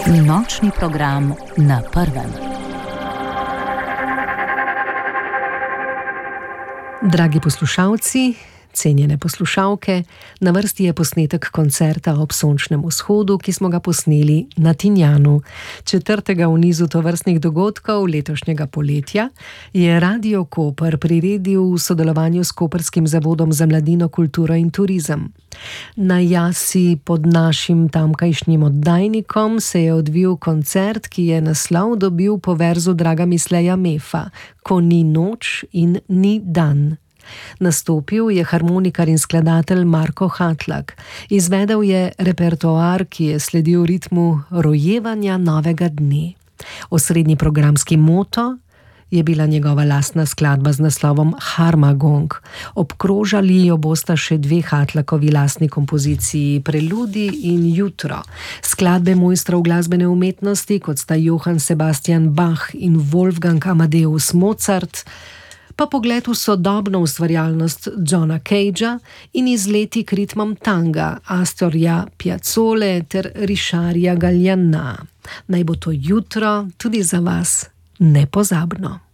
Nočni program na prvem. Dragi poslušalci, cenjene poslušalke, na vrsti je posnetek koncerta ob sončnem vzhodu, ki smo ga posneli na Tinjanu. 4. v nizu tovrstnih dogodkov letošnjega poletja je Radio Koper priredil v sodelovanju s Koprskim zavodom za mladino, kulturo in turizem. Na jasi pod našim tamkajšnjim oddajnikom se je odvil koncert, ki je naslov dobil po verzu Draga Misleja Mefa: Ko ni noč in ni dan. Nastopil je harmonikar in skladatelj Marko Hatlak. Izvedel je repertoar, ki je sledil ritmu rojevanja novega dne. Osrednji programski moto je bila njegova lastna skladba z naslovom Harmagong. Obkrožali jo bosta še dve Hatlakovi lastni kompoziciji, Preludi in Jutro. Skladbe mojstrov glasbene umetnosti, kot sta Johann Sebastian Bach in Wolfgang Amadeus Mozart, pa pogled v sodobno ustvarjalnost Johna Cagea in izleti k ritmom tanga Astorja Piazzole ter Richarda Galliana. Naj bo to jutro tudi za vas nepozabno.